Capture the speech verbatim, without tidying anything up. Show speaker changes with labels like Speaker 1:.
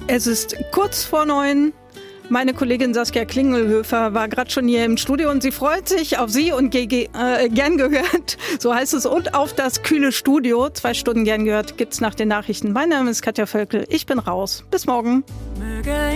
Speaker 1: Es ist kurz vor neun. Meine Kollegin Saskia Klingelhöfer war gerade schon hier im Studio und sie freut sich auf Sie und G G, äh, gern gehört, so heißt es, und auf das kühle Studio. Zwei Stunden gern gehört gibt's nach den Nachrichten. Mein Name ist Katja Völkel, ich bin raus. Bis morgen. Möge